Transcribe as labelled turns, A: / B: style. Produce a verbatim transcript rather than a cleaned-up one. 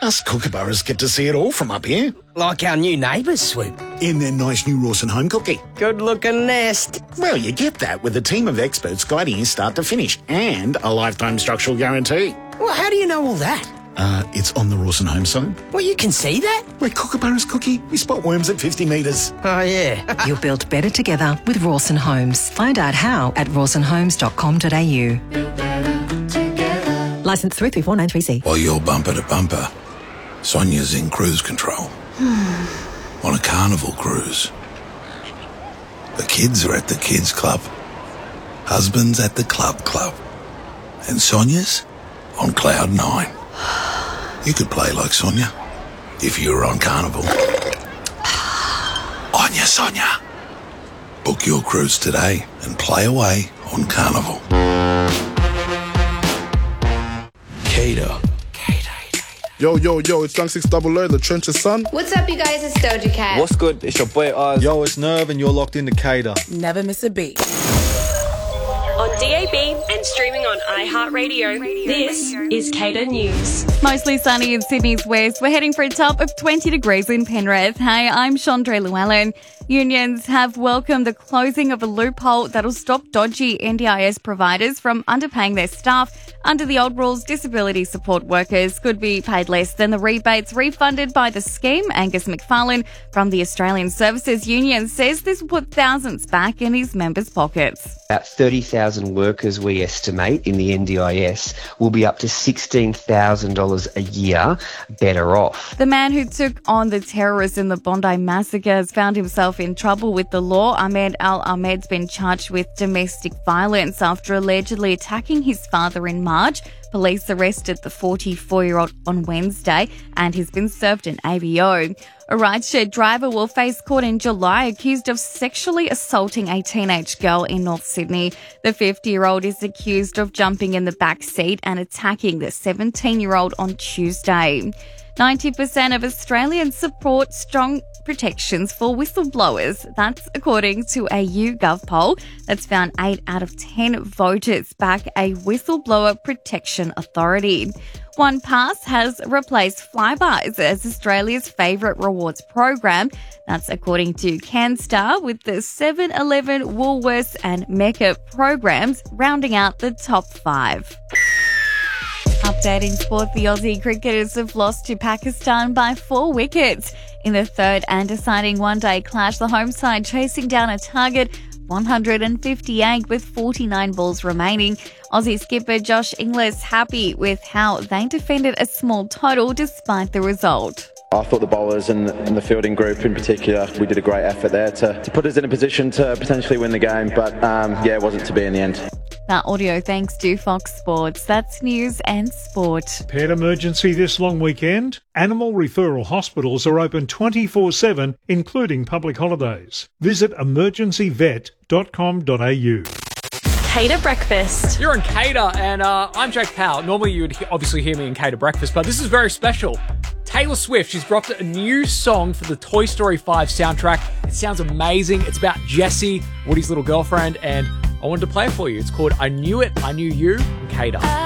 A: Us kookaburras get to see it all from up here.
B: Like our new neighbours, Swoop.
A: In their nice new Rawson home cookie.
B: Good-looking nest.
A: Well, you get that with a team of experts guiding you start to finish and a lifetime structural guarantee.
B: Well, how do you know all that?
A: Uh, it's on the Rawson home site.
B: Well, you can see that?
A: Where kookaburras cookie, we spot worms at fifty metres.
B: Oh, yeah.
C: You're built better together with Rawson Homes. Find out how at rawson homes dot com dot a u. Licence three three four nine three C.
D: While you're bumper to bumper, Sonia's in cruise control. On a carnival cruise. The kids are at the kids club. Husband's at the club club. And Sonia's on cloud nine. You could play like Sonia if you were on Carnival. On ya, Sonia. Book your cruise today and play away on Carnival. Cater.
E: Yo, yo, yo, it's Young Six Double O, the Trenches son.
F: What's up, you guys? It's Doja Cat.
G: What's good? It's your boy Oz.
H: Yo, it's Nerve and you're locked into Cater.
I: Never miss a beat.
J: On D A B and streaming on iHeartRadio, this is Cater News.
K: Mostly sunny in Sydney's west. We're heading for a top of twenty degrees in Penrith. Hey, I'm Chandra Llewellyn. Unions have welcomed the closing of a loophole that'll stop dodgy N D I S providers from underpaying their staff. Under the old rules, disability support workers could be paid less than the rebates refunded by the scheme. Angus McFarlane from the Australian Services Union says this will put thousands back in his members' pockets.
L: About thirty thousand workers, we estimate, in the N D I S will be up to sixteen thousand dollars a year better off.
K: The man who took on the terrorists in the Bondi massacre has found himself in trouble with the law. Ahmed Al-Ahmed's been charged with domestic violence after allegedly attacking his father in March. Police arrested the forty-four-year-old on Wednesday and he's been served an A V O. A rideshare driver will face court in July accused of sexually assaulting a teenage girl in North Sydney. The fifty-year-old is accused of jumping in the back seat and attacking the seventeen-year-old on Tuesday. ninety percent of Australians support strong protections for whistleblowers. That's according to a YouGov poll that's found eight out of ten voters back a whistleblower protection authority. OnePass has replaced Flybuys as Australia's favourite rewards program. That's according to CanStar, with the seven eleven, Woolworths and Mecca programs rounding out the top five. Updating sport, the Aussie cricketers have lost to Pakistan by four wickets. In the third and deciding one-day clash, the home side chasing down a target one hundred fifty-eight with forty-nine balls remaining. Aussie skipper Josh Inglis happy with how they defended a small total despite the result.
M: I thought the bowlers and, and the fielding group in particular, we did a great effort there to, to put us in a position to potentially win the game, but um, yeah, it wasn't to be in the end.
K: That audio thanks to Fox Sports. That's news and sport.
N: Pet emergency this long weekend? Animal referral hospitals are open twenty-four seven, including public holidays. Visit emergency vet dot com dot a u.
J: Cater Breakfast.
O: You're in Cater, and uh, I'm Jake Powell. Normally you would he- obviously hear me in Cater Breakfast, but this is very special. Taylor Swift, she's dropped a new song for the Toy Story five soundtrack. It sounds amazing. It's about Jessie, Woody's little girlfriend, and I wanted to play it for you. It's called I Knew It, I Knew You, in Cater.